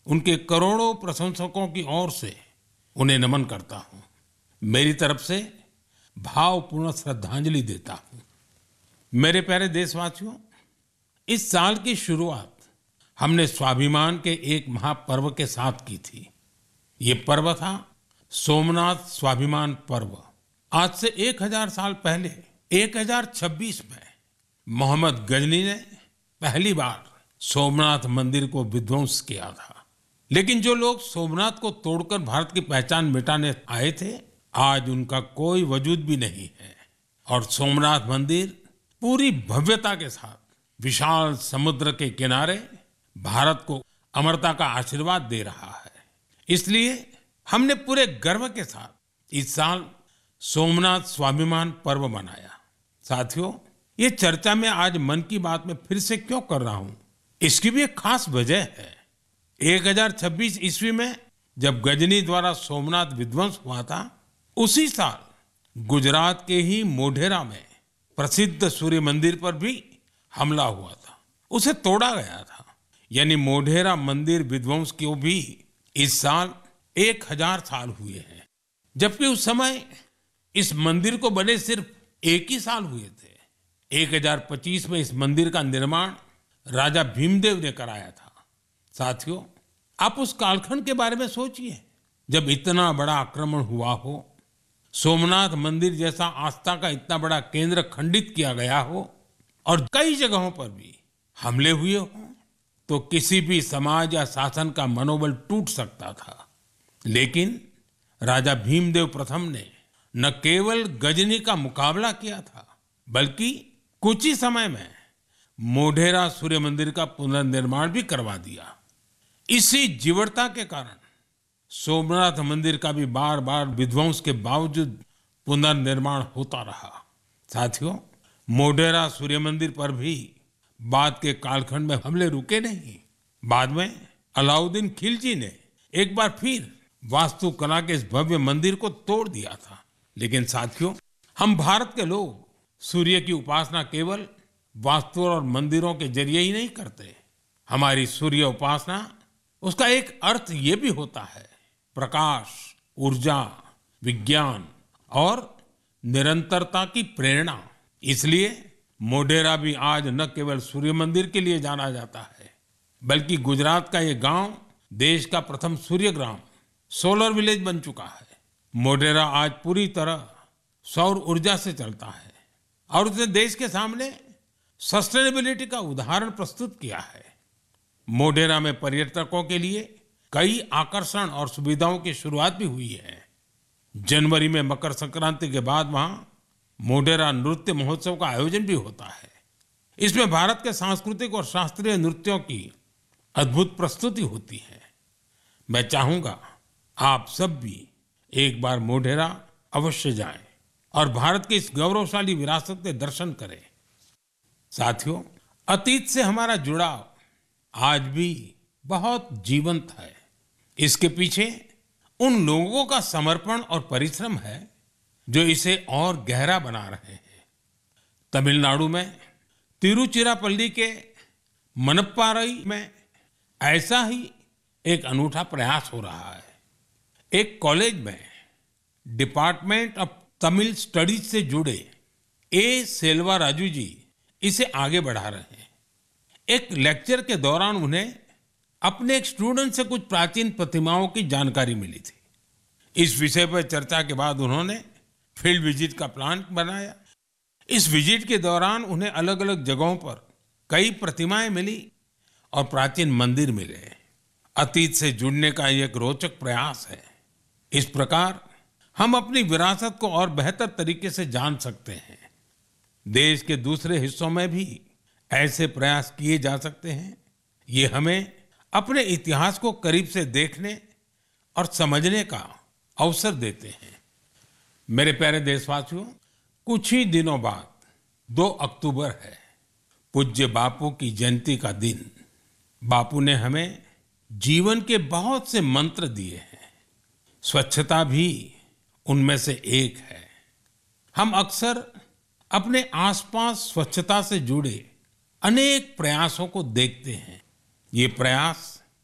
उनके करोड़ों प्रशंसकों की ओर से उन्हें नमन करता हूं। मेरी तरफ से भावपूर्ण श्रद्धांजलि देता हूं। मेरे प्यारे देशवासियों, इस साल की शुरुआत हमने स्वाभिमान के एक महापर्व के साथ की थी। ये पर्व था सोमनाथ स्वाभिमान पर्व। आज से 1000 साल पहले 1026 में मोहम्मद गजनी ने पहली बार सोमनाथ मंदिर को विध्वंस किया था। लेकिन जो लोग सोमनाथ को तोड़कर भारत की पहचान मिटाने आए थे, आज उनका कोई वजूद भी नहीं है और सोमनाथ मंदिर पूरी भव्यता के साथ विशाल समुद्र के किनारे भारत को अमरता का आशीर्वाद दे रहा है। इसलिए हमने पूरे गर्व के साथ इस साल सोमनाथ स्वाभिमान पर्व मनाया। साथियों, ये चर्चा में आज मन की बात में फिर से क्यों कर रहा हूं, इसकी भी एक खास वजह है। 1026 ईस्वी में जब गजनी द्वारा सोमनाथ विध्वंस हुआ था, उसी साल गुजरात के ही मोढेरा में प्रसिद्ध सूर्य मंदिर पर भी हमला हुआ था। उसे तोड़ा गया था। यानी मोढेरा मंदिर विध्वंस को भी इस साल 1000 साल हुए हैं। जबकि उस समय इस मंदिर को बने सिर्फ एक ही साल हुए थे। 1025 में इस मंदिर का निर्माण राजा भीमदेव ने कराया था। साथियों, आप उस कालखंड के बारे में सोचिए, जब इतना बड़ा आक्रमण हुआ हो, सोमनाथ मंदिर जैसा आस्था का इतना बड़ा केंद्र खंडित किया गया हो और कई जगहों पर भी हमले हुए हो, तो किसी भी समाज या शासन का मनोबल टूट सकता था। लेकिन राजा भीमदेव प्रथम ने न केवल गजनी का मुकाबला किया था, बल्कि कुछ ही समय में मोढेरा सूर्य मंदिर का पुनर्निर्माण भी करवा दिया। इसी जीवटता के कारण सोमनाथ मंदिर का भी बार बार विध्वंस के बावजूद पुनर्निर्माण होता रहा। साथियों, मोढेरा सूर्य मंदिर पर भी बाद के कालखंड में हमले रुके नहीं। बाद में अलाउद्दीन खिलजी ने एक बार फिर वास्तुकला के इस भव्य मंदिर को तोड़ दिया था। लेकिन साथियों, हम भारत के लोग सूर्य की उपासना केवल वास्तु और मंदिरों के जरिए ही नहीं करते। हमारी सूर्य उपासना, उसका एक अर्थ ये भी होता है प्रकाश, ऊर्जा, विज्ञान और निरंतरता की प्रेरणा। इसलिए मोढेरा भी आज न केवल सूर्य मंदिर के लिए जाना जाता है, बल्कि गुजरात का ये गांव देश का प्रथम सूर्य ग्राम, सोलर विलेज बन चुका है। मोढेरा आज पूरी तरह सौर ऊर्जा से चलता है और उसने देश के सामने सस्टेनेबिलिटी का उदाहरण प्रस्तुत किया है। मोढेरा में पर्यटकों के लिए कई आकर्षण और सुविधाओं की शुरुआत भी हुई है। जनवरी में मकर संक्रांति के बाद वहां मोढेरा नृत्य महोत्सव का आयोजन भी होता है। इसमें भारत के सांस्कृतिक और शास्त्रीय नृत्यों की अद्भुत प्रस्तुति होती है। मैं चाहूंगा आप सब भी एक बार मोढेरा अवश्य जाएं और भारत की इस गौरवशाली विरासत के दर्शन करें। साथियों, अतीत से हमारा जुड़ाव आज भी बहुत जीवंत है। इसके पीछे उन लोगों का समर्पण और परिश्रम है जो इसे और गहरा बना रहे हैं। तमिलनाडु में तिरुचिरापल्ली के मनप्पारई में ऐसा ही एक अनूठा प्रयास हो रहा है। एक कॉलेज में डिपार्टमेंट ऑफ तमिल स्टडीज से जुड़े ए सेल्वा राजू जी इसे आगे बढ़ा रहे हैं। एक लेक्चर के दौरान उन्हें अपने एक स्टूडेंट से कुछ प्राचीन प्रतिमाओं की जानकारी मिली थी। इस विषय पर चर्चा के बाद उन्होंने फील्ड विजिट का प्लान बनाया। इस विजिट के दौरान उन्हें अलग अलग जगहों पर कई प्रतिमाएं मिली और प्राचीन मंदिर मिले। अतीत से जुड़ने का एक रोचक प्रयास है। इस प्रकार हम अपनी विरासत को और बेहतर तरीके से जान सकते हैं। देश के दूसरे हिस्सों में भी ऐसे प्रयास किए जा सकते हैं। ये हमें अपने इतिहास को करीब से देखने और समझने का अवसर देते हैं। मेरे प्यारे देशवासियों, कुछ ही दिनों बाद 2 अक्टूबर है, पूज्य बापू की जयंती का दिन। बापू ने हमें जीवन के बहुत से मंत्र दिए हैं। स्वच्छता भी उनमें से एक है। हम अक्सर अपने आसपास स्वच्छता से जुड़े अनेक प्रयासों को देखते हैं। ये प्रयास